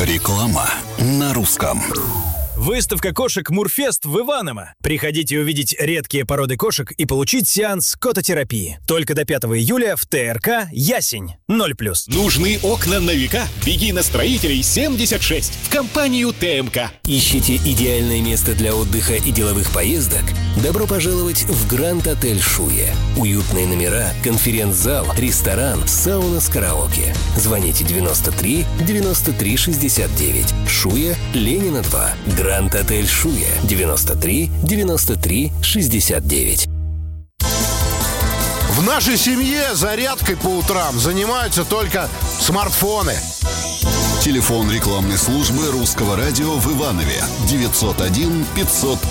Реклама на русском. Выставка кошек Мурфест в Иваново. Приходите увидеть редкие породы кошек и получить сеанс кототерапии. Только до 5 июля в ТРК «Ясень». 0+. Нужны окна на века? Беги на Строителей 76 в компанию ТМК. Ищите идеальное место для отдыха и деловых поездок? Добро пожаловать в Гранд Отель Шуя. Уютные номера, конференц-зал, ресторан, сауна с караоке. Звоните 93 93 69. Шуя, Ленина 2. Гранд Отель Шуя. 93 93 69. В нашей семье зарядкой по утрам занимаются только смартфоны. Телефон рекламной службы Русского радио в Иванове 901 500